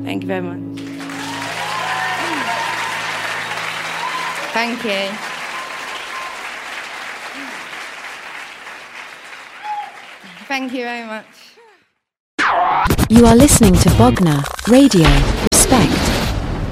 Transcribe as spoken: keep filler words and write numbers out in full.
Thank you very much. Thank you. Thank you very much. You are listening to Bogner Radio.